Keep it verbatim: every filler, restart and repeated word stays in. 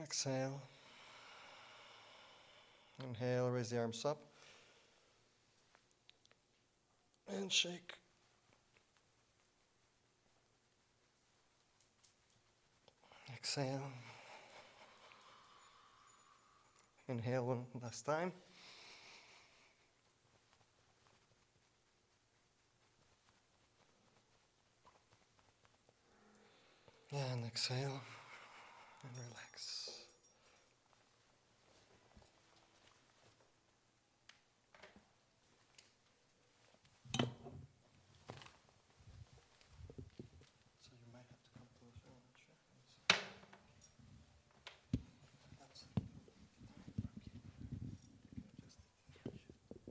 Exhale. Inhale, raise the arms up. And shake. Exhale. Inhale one last time. And exhale and relax.